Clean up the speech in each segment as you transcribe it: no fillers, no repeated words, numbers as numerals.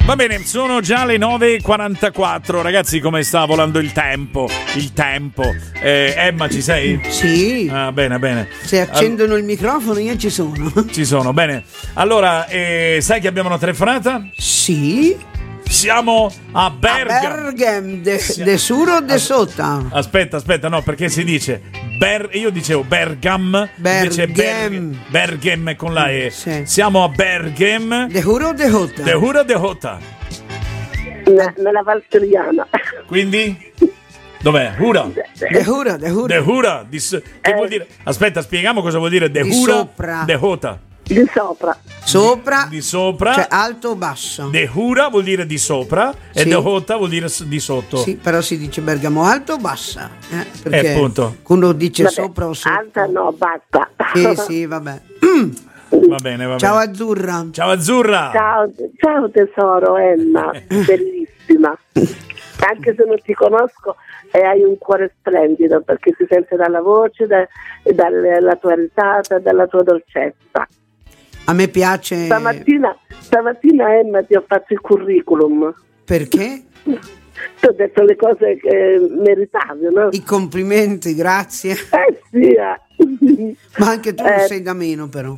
Va bene, sono già le 9:44. Ragazzi, come sta volando il tempo? Emma, ci sei? Sì. Ah, bene. Se accendono il microfono io ci sono. Ci sono, bene. Allora, sai che abbiamo una telefonata? Sì. Siamo a Bergamo. De sur o de sota? Aspetta, no, perché si dice io dicevo Bergam, invece Bergam con la E. Sì. Siamo a Bergam. De juro o de jota? De Hura de Hota. Nella Valseriana. Quindi? Dov'è? Hura? De jura. De Hura. Che vuol dire? Aspetta, spieghiamo cosa vuol dire De Di Hura. sopra. De Hota. Di sopra. Sopra. Di sopra. Cioè alto o basso? De Hura vuol dire di sopra e Sì. De Hota vuol dire di sotto. Sì, però si dice Bergamo alto o bassa? Perché appunto. uno dice Vabbè, sopra o sotto. alta no, basta. Sì, vabbè. Va bene. Ciao Azzurra. Ciao Azzurra. Ciao tesoro, Emma, bellissima. Anche se non ti conosco hai un cuore splendido, perché si sente dalla voce, dalla tua risata, dalla tua dolcezza. A me piace. Stamattina Emma ti ho fatto il curriculum. Perché? Ti ho detto le cose che meritavi, no? I complimenti, grazie. Sì. Ma anche tu non sei da meno, però.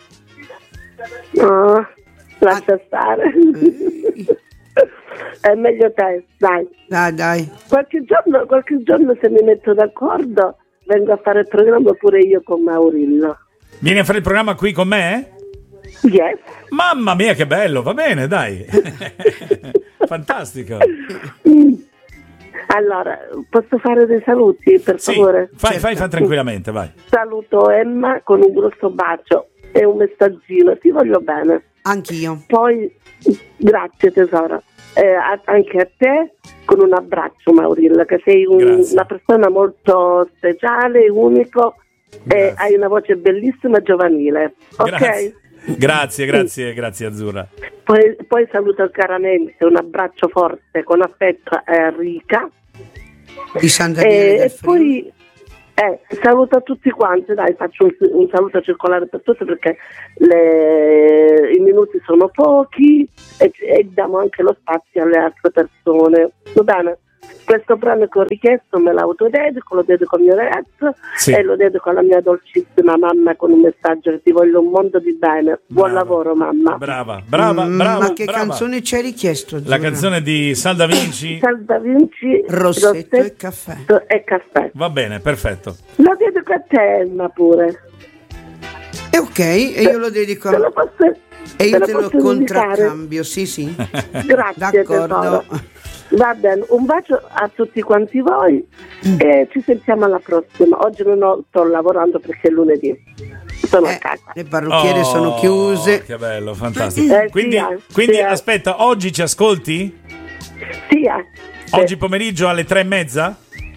No, lascia stare. È meglio te, dai. Dai. Qualche giorno se mi metto d'accordo vengo a fare il programma pure io con Maurillo. Vieni a fare il programma qui con me? Yes. Mamma mia, che bello, va bene, dai. Fantastico. Allora, posso fare dei saluti, per favore? Fai tranquillamente, vai. Saluto Emma con un grosso bacio e un messaggino, ti voglio bene. Anch'io. Poi, grazie tesoro. Anche a te con un abbraccio, Maurilla, che sei una persona molto speciale, unico. E hai una voce bellissima, giovanile. Ok? Grazie Azzurra. Poi saluto caramente, un abbraccio forte con affetto a Enrica. Di San Daniele del E poi saluto a tutti quanti, dai, faccio un saluto circolare per tutti, perché i minuti sono pochi e diamo anche lo spazio alle altre persone. Va bene? Questo brano che ho richiesto me l'autodedico, lo dedico al mio ragazzo e lo dedico alla mia dolcissima mamma con un messaggio che ti voglio un mondo di bene. Buon lavoro, mamma. Brava. Ma che canzone ci hai richiesto? La canzone di Salda Vinci. Rossetto e caffè. Va bene, perfetto. Lo dedico a te, Emma, pure. E ok, e io lo dedico te lo posso, e io te lo posso contraccambio, sì. Grazie, d'accordo. Tesoro. Va bene, un bacio a tutti quanti voi e ci sentiamo alla prossima. Oggi non sto lavorando perché è lunedì, sono a casa. Le parrucchiere sono chiuse. Che bello, fantastico. Quindi sì. aspetta, oggi ci ascolti? Sì. Oggi pomeriggio alle 3:30?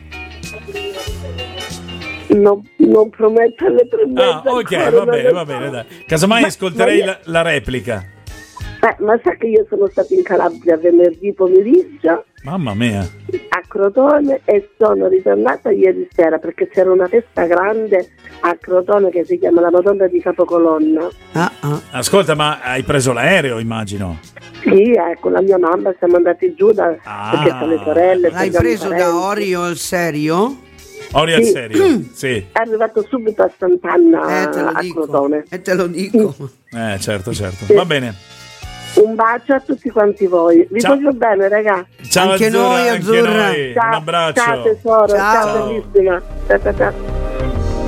Non prometto alle 3:30. Ok, va bene, dai. Casomai ascolterei la replica. Ma sa che io sono stata in Calabria venerdì pomeriggio. Mamma mia. A Crotone, e sono ritornata ieri sera perché c'era una festa grande a Crotone che si chiama la Madonna di Capocolonna. Ascolta, ma hai preso l'aereo, immagino? Sì, con la mia mamma siamo andati giù perché sono le sorelle. L'hai preso da Orio al serio? Orio al serio? Sì. È arrivato subito a Sant'Anna a Crotone. E te lo dico. Certo. Va bene. Un bacio a tutti quanti voi. Vi voglio bene, ragazzi. Ciao anche Azzurra, noi, Azzurra. Un abbraccio. Ciao tesoro, ciao bellissima. Ciao.